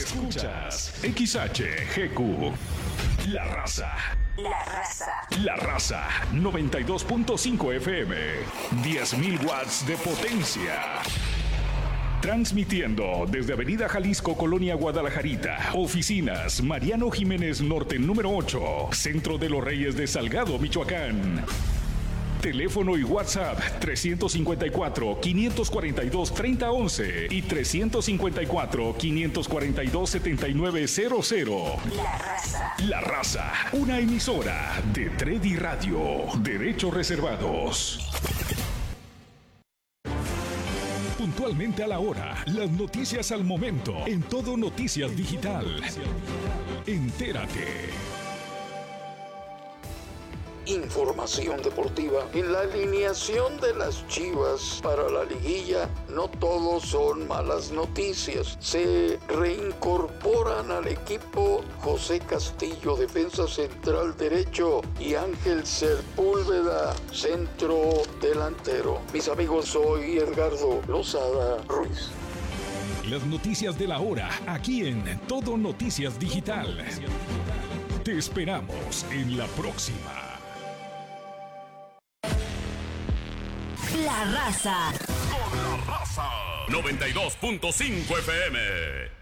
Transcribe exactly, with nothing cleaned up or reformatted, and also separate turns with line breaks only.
Escuchas X H G Q. La Raza.
La Raza.
La Raza. noventa y dos punto cinco F M. diez mil watts de potencia. Transmitiendo desde Avenida Jalisco, Colonia Guadalajarita. Oficinas Mariano Jiménez Norte número ocho. Centro de los Reyes de Salgado, Michoacán. Teléfono y WhatsApp trescientos cincuenta y cuatro, quinientos cuarenta y dos, treinta once y trescientos cincuenta y cuatro, quinientos cuarenta y dos, setenta y nueve cero cero.
La Raza.
La Raza, una emisora de Tredi Radio. Derechos reservados. Puntualmente a la hora, las noticias al momento, en Todo Noticias Digital. Entérate.
Información deportiva. En la alineación de las Chivas para la liguilla, no todos son malas noticias. Se reincorporan al equipo José Castillo, defensa central derecho, y Ángel Sepúlveda, centro delantero. Mis amigos, soy Edgardo Lozada Ruiz.
Las noticias de la hora, aquí en Todo Noticias Digital. Te esperamos en la próxima.
La Raza.
Con La Raza. noventa y dos punto cinco F M.